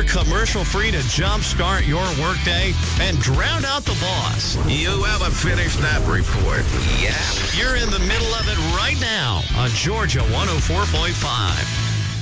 commercial-free to jumpstart your workday and drown out the boss. You haven't finished that report yet. You're in the middle of it right now on Georgia 104.5.